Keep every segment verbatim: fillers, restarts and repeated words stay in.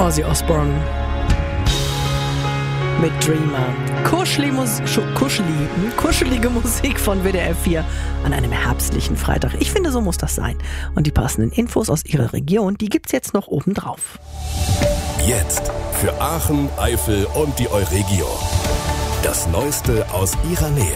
Ozzy Osbourne mit Dreamer. Kuscheli Mus- Kuscheli, kuschelige Musik von W D R vier an einem herbstlichen Freitag. Ich finde, so muss das sein. Und die passenden Infos aus Ihrer Region, die gibt's jetzt noch obendrauf. Jetzt für Aachen, Eifel und die Euregio. Das Neueste aus Ihrer Nähe.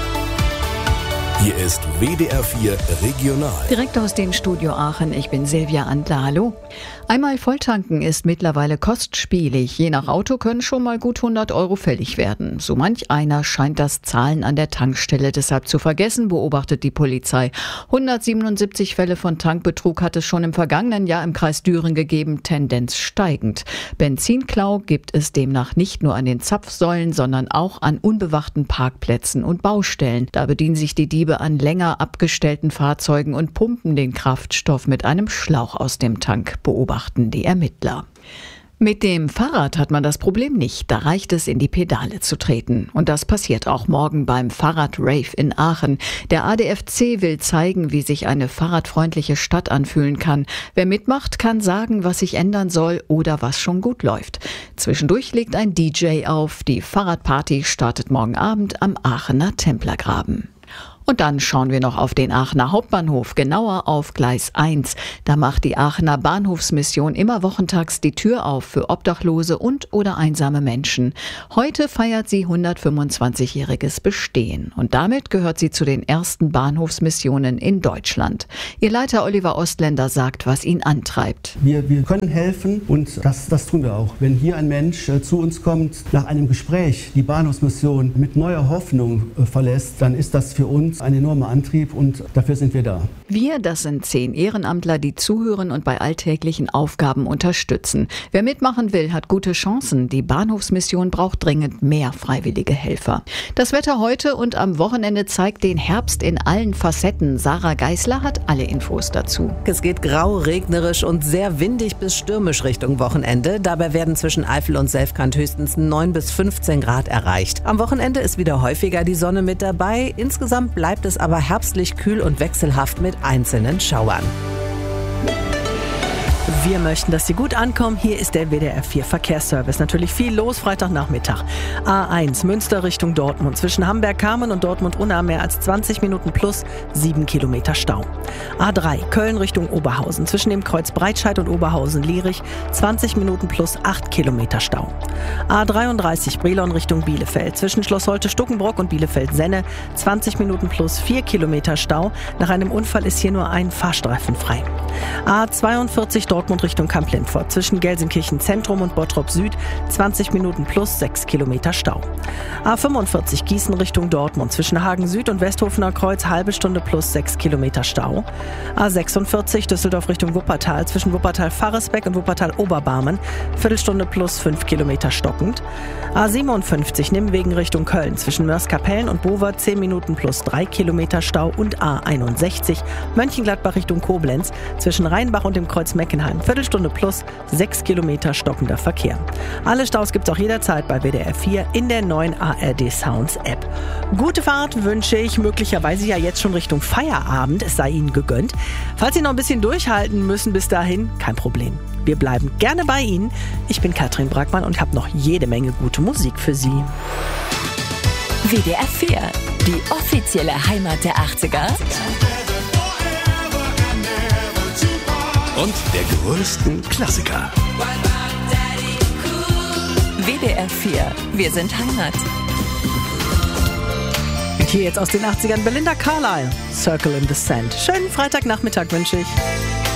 Hier ist W D R vier Regional. Direkt aus dem Studio Aachen, ich bin Silvia Andler, hallo. Einmal volltanken ist mittlerweile kostspielig. Je nach Auto können schon mal gut hundert Euro fällig werden. So manch einer scheint das Zahlen an der Tankstelle deshalb zu vergessen, beobachtet die Polizei. hundertsiebenundsiebzig Fälle von Tankbetrug hat es schon im vergangenen Jahr im Kreis Düren gegeben, Tendenz steigend. Benzinklau gibt es demnach nicht nur an den Zapfsäulen, sondern auch an unbewachten Parkplätzen und Baustellen. Da bedienen sich die Diebe an länger abgestellten Fahrzeugen und pumpen den Kraftstoff mit einem Schlauch aus dem Tank, beobachten die Ermittler. Mit dem Fahrrad hat man das Problem nicht, da reicht es, in die Pedale zu treten. Und das passiert auch morgen beim Fahrrad-Rave in Aachen. Der A D F C will zeigen, wie sich eine fahrradfreundliche Stadt anfühlen kann. Wer mitmacht, kann sagen, was sich ändern soll oder was schon gut läuft. Zwischendurch legt ein D J auf. Die Fahrradparty startet morgen Abend am Aachener Templergraben. Und dann schauen wir noch auf den Aachener Hauptbahnhof, genauer auf Gleis eins. Da macht die Aachener Bahnhofsmission immer wochentags die Tür auf für Obdachlose und oder einsame Menschen. Heute feiert sie hundertfünfundzwanzigjähriges Bestehen und damit gehört sie zu den ersten Bahnhofsmissionen in Deutschland. Ihr Leiter Oliver Ostländer sagt, was ihn antreibt. Wir, wir können helfen und das, das tun wir auch. Wenn hier ein Mensch äh, zu uns kommt, nach einem Gespräch die Bahnhofsmission mit neuer Hoffnung äh, verlässt, dann ist das für uns ein enormer Antrieb und dafür sind wir da. Wir, das sind zehn Ehrenamtler, die zuhören und bei alltäglichen Aufgaben unterstützen. Wer mitmachen will, hat gute Chancen. Die Bahnhofsmission braucht dringend mehr freiwillige Helfer. Das Wetter heute und am Wochenende zeigt den Herbst in allen Facetten. Sarah Geisler hat alle Infos dazu. Es geht grau, regnerisch und sehr windig bis stürmisch Richtung Wochenende. Dabei werden zwischen Eifel und Selfkant höchstens neun bis fünfzehn Grad erreicht. Am Wochenende ist wieder häufiger die Sonne mit dabei. Insgesamt bleibt es aber herbstlich kühl und wechselhaft mit einzelnen Schauern. Wir möchten, dass Sie gut ankommen. Hier ist der W D R vier Verkehrsservice. Natürlich viel los Freitagnachmittag. A eins Münster Richtung Dortmund. Zwischen Hamberg-Kamen und Dortmund-Unna mehr als zwanzig Minuten plus sieben Kilometer Stau. A drei Köln Richtung Oberhausen. Zwischen dem Kreuz Breitscheid und Oberhausen-Lierich zwanzig Minuten plus acht Kilometer Stau. A dreiunddreißig Brilon Richtung Bielefeld. Zwischen Schloss Holte-Stuckenbrock und Bielefeld-Senne zwanzig Minuten plus vier Kilometer Stau. Nach einem Unfall ist hier nur ein Fahrstreifen frei. A zweiundvierzig Dortmund Richtung Kamp-Lindfort. Zwischen Gelsenkirchen Zentrum und Bottrop Süd zwanzig Minuten plus sechs Kilometer Stau. A fünfundvierzig Gießen Richtung Dortmund. Zwischen Hagen Süd und Westhofener Kreuz halbe Stunde plus sechs Kilometer Stau. A sechsundvierzig Düsseldorf Richtung Wuppertal. Zwischen Wuppertal-Farresbeck und Wuppertal-Oberbarmen Viertelstunde plus fünf Kilometer stockend. A siebenundfünfzig Nimwegen Richtung Köln. Zwischen Mörs-Kapellen und Bover zehn Minuten plus drei Kilometer Stau. Und A einundsechzig Mönchengladbach Richtung Koblenz. Zwischen Rheinbach und dem Kreuz Meckenheim Viertelstunde plus sechs Kilometer stockender Verkehr. Alle Staus gibt's auch jederzeit bei W D R vier in der neuen A R D Sounds App. Gute Fahrt wünsche ich, möglicherweise ja jetzt schon Richtung Feierabend, es sei Ihnen gegönnt. Falls Sie noch ein bisschen durchhalten müssen bis dahin, kein Problem. Wir bleiben gerne bei Ihnen. Ich bin Katrin Brackmann und habe noch jede Menge gute Musik für Sie. W D R vier, die offizielle Heimat der achtziger. Und der größten Klassiker. W D R vier, wir sind Heimat. Und hier jetzt aus den achtzigern Belinda Carlisle, Circle in the Sand. Schönen Freitagnachmittag wünsche ich.